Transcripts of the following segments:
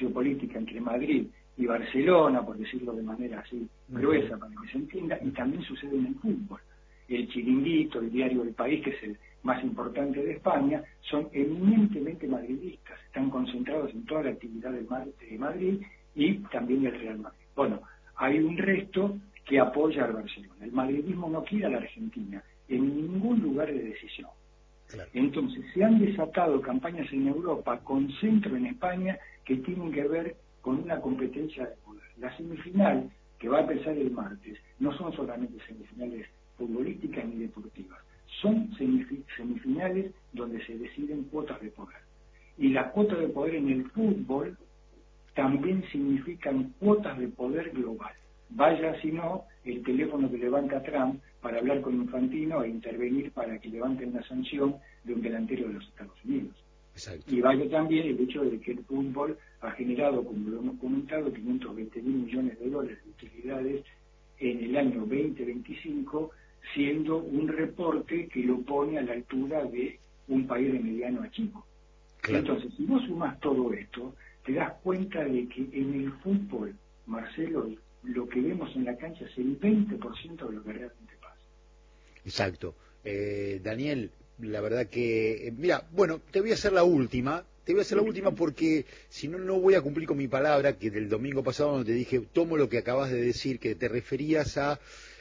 sociopolítica entre Madrid y Barcelona, por decirlo de manera así gruesa para que se entienda, y también sucede en el fútbol. El Chiringuito, el diario El País, que es el más importante de España, son eminentemente madridistas, están concentrados en toda la actividad de Madrid y también del Real Madrid. Bueno, hay un resto que apoya al Barcelona. El madridismo no quiere a la Argentina en ningún lugar de decisión. Claro. Entonces, se han desatado campañas en Europa con centro en España que tienen que ver con una competencia de poder. La semifinal, que va a empezar el martes, no son solamente semifinales futbolísticas ni deportivas, son semifinales donde se deciden cuotas de poder. Y las cuotas de poder en el fútbol también significan cuotas de poder global. Vaya si no el teléfono que levanta Trump para hablar con Infantino e intervenir para que levanten una sanción de un delantero de los Estados Unidos. Exacto. Y vaya también el hecho de que el fútbol ha generado, como lo hemos comentado, 520.000 millones de dólares de utilidades en el año 2025, siendo un reporte que lo pone a la altura de un país de mediano a chico. Claro. Entonces, si vos sumás todo esto, te das cuenta de que en el fútbol, Marcelo, lo que vemos en la cancha es el 20% de lo que realmente pasa. Exacto. Daniel, la verdad que... mira, bueno, te voy a hacer la última. Te voy a hacer la última porque si no, no voy a cumplir con mi palabra, que del domingo pasado donde te dije, tomo lo que acabas de decir, que te referías a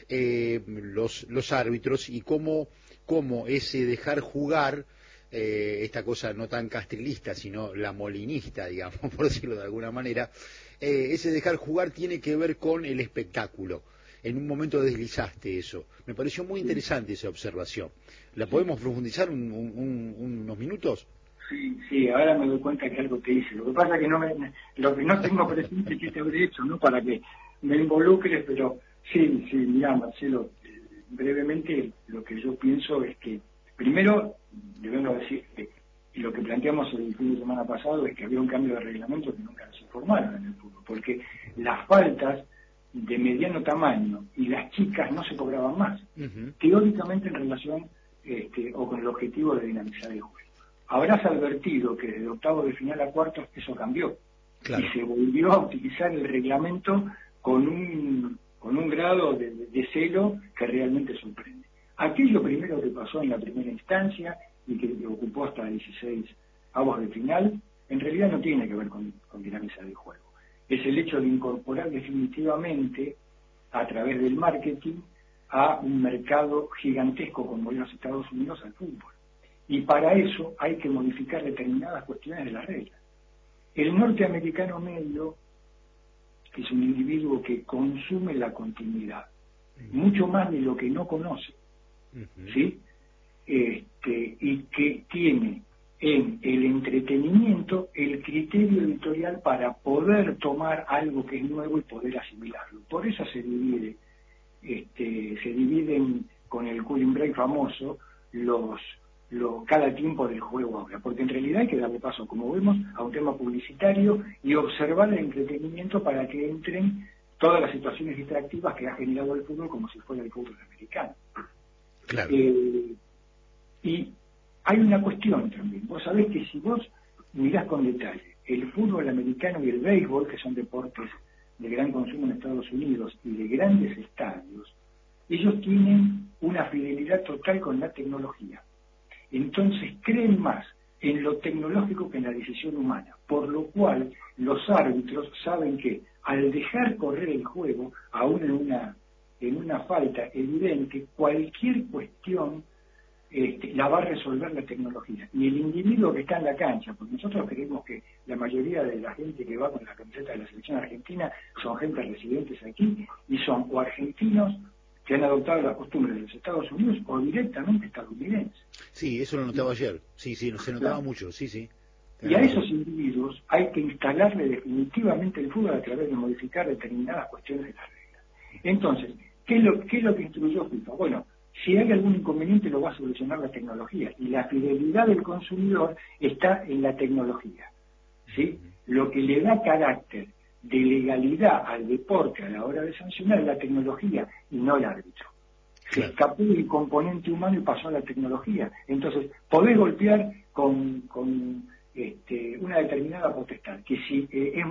los árbitros y cómo ese dejar jugar, esta cosa no tan castrilista, sino la molinista, digamos, por decirlo de alguna manera, ese dejar jugar tiene que ver con el espectáculo. En un momento deslizaste eso. Me pareció muy interesante esa observación. ¿La podemos profundizar unos minutos? Sí, ahora me doy cuenta que algo te hice. Lo que pasa es que lo que no tengo presente es que te habré hecho, ¿no? Para que me involucres, pero sí, mira, Marcelo, brevemente lo que yo pienso es que, primero, debemos decir que lo que planteamos el fin de semana pasado es que había un cambio de reglamento que nunca se informaron en el fútbol, porque las faltas de mediano tamaño y las chicas no se cobraban más, teóricamente en relación o con el objetivo de dinamizar el juego. Habrás advertido que desde octavos de final a cuartos eso cambió. Claro. Y se volvió a utilizar el reglamento con un grado de celo que realmente sorprende. Aquello primero que pasó en la primera instancia y que ocupó hasta 16 avos de final, en realidad no tiene que ver con dinamizar el juego. Es el hecho de incorporar definitivamente a través del marketing a un mercado gigantesco como los Estados Unidos al fútbol. Y para eso hay que modificar determinadas cuestiones de las reglas. El norteamericano medio es un individuo que consume la continuidad, mucho más de lo que no conoce, ¿sí? Y que tiene en el entretenimiento el criterio editorial para poder tomar algo que es nuevo y poder asimilarlo. Por eso se dividen con el cooling break famoso cada tiempo del juego ahora, porque en realidad hay que darle paso, como vemos, a un tema publicitario y observar el entretenimiento para que entren todas las situaciones distractivas que ha generado el fútbol como si fuera el fútbol americano. Claro. Y hay una cuestión también. Vos sabés que si vos mirás con detalle el fútbol americano y el béisbol, que son deportes de gran consumo en Estados Unidos y de grandes estadios, ellos tienen una fidelidad total con la tecnología. Entonces creen más en lo tecnológico que en la decisión humana, por lo cual los árbitros saben que al dejar correr el juego, aún en una falta evidente, cualquier cuestión la va a resolver la tecnología. Y el individuo que está en la cancha, porque nosotros creemos que la mayoría de la gente que va con la camiseta de la selección argentina son gente residentes aquí y son o argentinos que han adoptado las costumbres de los Estados Unidos o directamente estadounidenses. Sí, eso lo notaba ayer. Sí, se notaba mucho, sí. Y a esos individuos hay que instalarle definitivamente el fútbol a través de modificar determinadas cuestiones de las reglas. Entonces, ¿qué es lo que instruyó FIFA? Bueno, si hay algún inconveniente lo va a solucionar la tecnología, y la fidelidad del consumidor está en la tecnología, ¿sí? Lo que le da carácter de legalidad al deporte a la hora de sancionar es la tecnología y no el árbitro. Se escapó del componente humano y pasó a la tecnología. Entonces, podés golpear con una determinada potestad, que si es